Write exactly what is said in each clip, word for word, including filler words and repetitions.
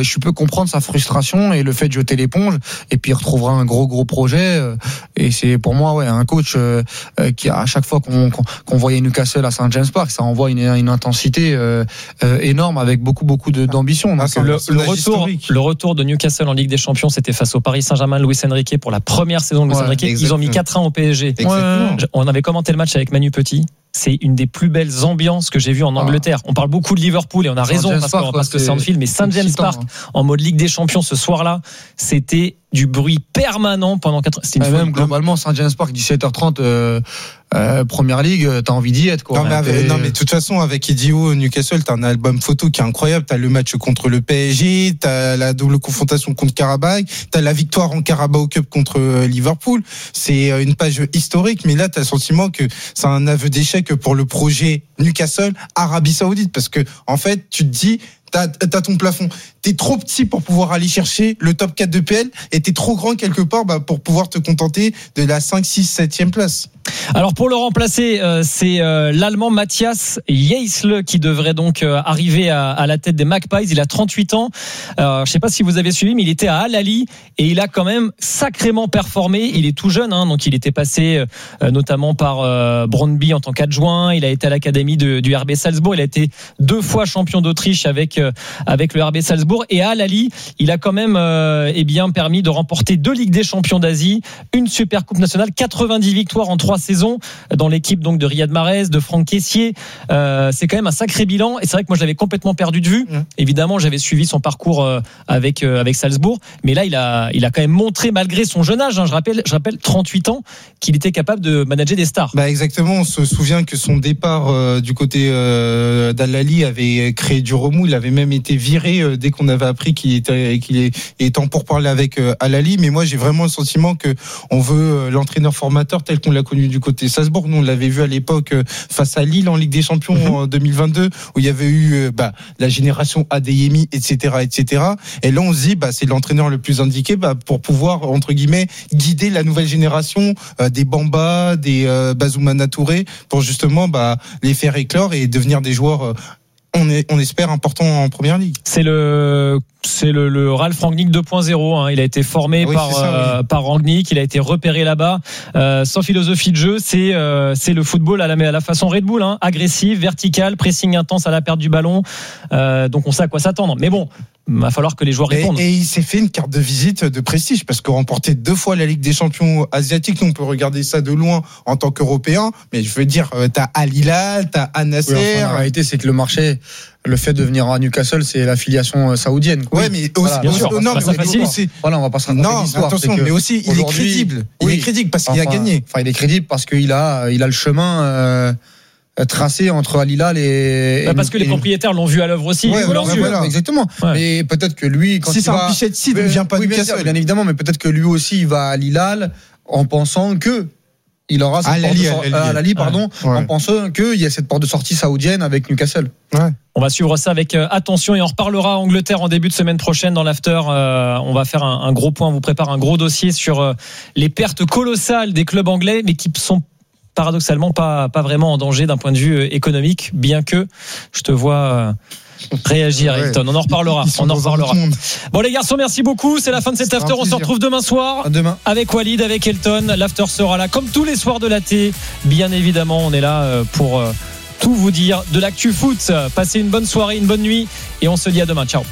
je peux comprendre sa frustration et le fait de jeter l'éponge. Et puis il retrouvera un gros gros projet. Euh, et c'est pour moi ouais un coach euh, euh, qui à chaque fois qu'on, qu'on, qu'on voyait Newcastle à Saint James Park, ça envoie une, une intensité euh, euh, énorme avec beaucoup beaucoup de, d'ambition. Ah, le, le retour, le retour de Newcastle en Ligue des Champions, c'était face au Paris Saint-Germain, Luis Enrique pour la première saison de Luis ouais, Enrique. exactement. Ils ont mis quatre un au P S G. Ouais. On avait commenté le match avec Manu Petit. C'est une des plus belles ambiances que j'ai vues en Angleterre. On parle beaucoup de Liverpool et on a raison parce, Park, que, parce que c'est Anfield, mais Saint James Park en mode Ligue des Champions ce soir-là, c'était du bruit permanent pendant quatre. C'était une même globalement Saint James Park dix-sept heures trente euh, euh, Première Ligue, t'as envie d'y être quoi. Non mais, avec, non mais de toute façon avec Idio Newcastle, t'as un album photo qui est incroyable. T'as le match contre le P S G, t'as la double confrontation contre Karabakh, t'as la victoire en Carabao Cup contre Liverpool. C'est une page historique, mais là t'as le sentiment que c'est un aveu d'échec pour le projet Newcastle Arabie Saoudite, parce que en fait tu te dis T'as, t'as ton plafond. T'es trop petit pour pouvoir aller chercher le top quatre de P L et t'es trop grand quelque part bah, pour pouvoir te contenter de la cinq, six, septième place. Alors pour le remplacer, euh, c'est euh, l'Allemand Matthias Jaisle qui devrait donc euh, arriver à, à la tête des Magpies. Il a trente-huit ans. Euh, je ne sais pas si vous avez suivi, mais il était à Al-Ahly et il a quand même sacrément performé. Il est tout jeune, hein, donc il était passé euh, notamment par euh, Brøndby en tant qu'adjoint. Il a été à l'académie de, du R B Salzbourg. Il a été deux fois champion d'Autriche avec euh, avec le R B Salzbourg. Et à Al-Ahly, il a quand même euh, eh bien permis de remporter deux Ligues des Champions d'Asie, une Super Coupe nationale, quatre-vingt-dix victoires en trois saison dans l'équipe donc de Riyad Mahrez, de Franck Kessié. Euh, c'est quand même un sacré bilan et c'est vrai que moi je l'avais complètement perdu de vue. Mmh. Évidemment, j'avais suivi son parcours euh, avec euh, avec Salzbourg, mais là il a il a quand même montré malgré son jeune âge, hein, je rappelle je rappelle trente-huit ans, qu'il était capable de manager des stars. Bah exactement, on se souvient que son départ euh, du côté euh, d'Al-Ahly avait créé du remous, il avait même été viré euh, dès qu'on avait appris qu'il était qu'il est, est en pourparlers avec euh, Al-Ahly, mais moi j'ai vraiment le sentiment que on veut euh, l'entraîneur formateur tel qu'on l'a connu du côté Salzbourg. Nous on l'avait vu à l'époque euh, face à Lille en Ligue des Champions mm-hmm. en deux mille vingt-deux où il y avait eu euh, bah, la génération Adeyemi, et cetera, et cetera. Et là on se dit bah c'est l'entraîneur le plus indiqué bah, pour pouvoir entre guillemets guider la nouvelle génération euh, des Bamba, des euh, Bazoumana Touré pour justement bah les faire éclore et devenir des joueurs euh, on est on espère importants en première ligue. C'est le c'est le, le Ralf Rangnick deux point zéro, hein. Il a été formé oui, par ça, euh, oui. par Rangnick, il a été repéré là-bas, euh, sans philosophie de jeu, c'est euh, c'est le football à la à la façon Red Bull, hein. Agressif, vertical, pressing intense à la perte du ballon. Euh, donc on sait à quoi s'attendre. Mais bon, il va falloir que les joueurs répondent. Et, et il s'est fait une carte de visite de prestige parce que remporter deux fois la Ligue des Champions asiatiques, nous on peut regarder ça de loin en tant qu'Européen, mais je veux dire, t'as Al Hilal, t'as Al Nasser. Oui, enfin, la réalité, c'est que le marché, le fait de venir à Newcastle, c'est l'affiliation saoudienne. Ouais, mais voilà, bien sûr, non, mais facile. Aussi, voilà, on va pas se raconter l'histoire. Attention, mais aussi il est crédible. Il oui, est crédible parce qu'il enfin, a gagné. Enfin, il est crédible parce qu'il a, il a le chemin. Euh, tracé entre Al Hilal et, bah parce et que les propriétaires l'ont vu à l'œuvre aussi. Ouais, voilà, voilà, exactement. Ouais. Mais peut-être que lui, quand si il c'est va, un pichet de site, il ne vient pas oui, du bien, sûr, bien évidemment, mais peut-être que lui aussi il va à Al Hilal en pensant que il aura cette porte de Al-Ahly, pardon, ouais. en pensant qu'il y a cette porte de sortie saoudienne avec Newcastle. Ouais. On va suivre ça avec attention et on reparlera Angleterre en début de semaine prochaine dans l'after. Euh, on va faire un, un gros point, on vous prépare un gros dossier sur euh, les pertes colossales des clubs anglais, mais qui sont paradoxalement pas pas vraiment en danger d'un point de vue économique, bien que je te vois euh, réagir, ouais. Hilton. On en reparlera. On en reparlera. Bon les garçons, merci beaucoup. C'est la fin de cet after. On se retrouve demain soir. Demain. Avec Walid, avec Elton. L'after sera là comme tous les soirs de l'A T. Bien évidemment, on est là pour tout vous dire de l'actu foot. Passez une bonne soirée, une bonne nuit et on se dit à demain. Ciao.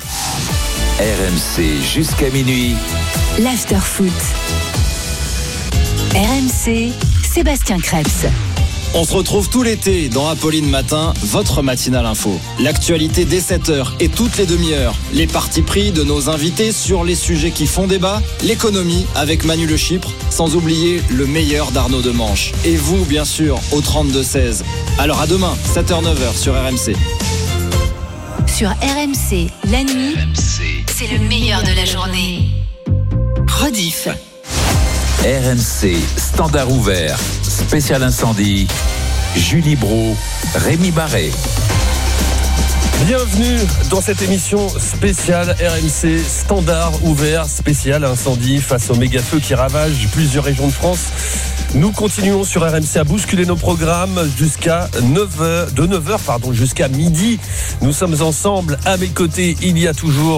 R M C jusqu'à minuit. L'after foot. R M C, Sébastien Krebs. On se retrouve tout l'été dans Apolline Matin, votre matinale info. L'actualité dès sept heures et toutes les demi-heures. Les partis pris de nos invités sur les sujets qui font débat. L'économie avec Manu Le Chypre, sans oublier le meilleur d'Arnaud Demanche. Et vous, bien sûr, au trente-deux seize. Alors à demain, sept heures neuf heures sur R M C. Sur R M C, la nuit, R M C. C'est le meilleur de la journée. Rediff. R M C, standard ouvert, spécial incendie, Julie Brault, Rémi Barré. Bienvenue dans cette émission spéciale R M C, standard ouvert, spécial incendie face au méga feu qui ravage plusieurs régions de France. Nous continuons sur R M C à bousculer nos programmes jusqu'à neuf heures, de neuf heures pardon, jusqu'à midi. Nous sommes ensemble. À mes côtés, il y a toujours